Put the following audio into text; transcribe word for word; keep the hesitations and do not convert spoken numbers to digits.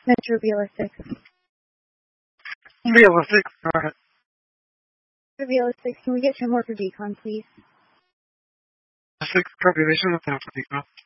Metro Realistic. Realistic, alright. Realistic, can we get ten more for decon, please? Six calculation of that for decon.